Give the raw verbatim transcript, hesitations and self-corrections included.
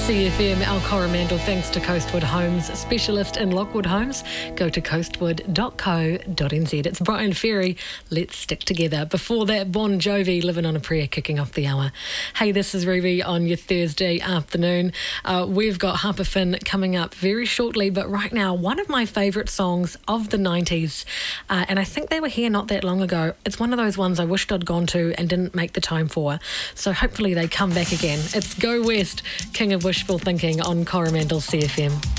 C F M, our Coromandel, thanks to Coastwood Homes, specialist in Lockwood Homes. Go to coastwood dot co dot n z. It's Brian Ferry, Let's Stick Together. Before that, Bon Jovi, Living on a Prayer, kicking off the hour. Hey, this is Ruby on your Thursday afternoon. Uh, we've got Harper Finn coming up very shortly, but right now, one of my favourite songs of the nineties, uh, and I think they were here not that long ago. It's one of those ones I wished I'd gone to and didn't make the time for, so hopefully they come back again. It's Go West, King of Wishful Thinking on Coromandel C F M.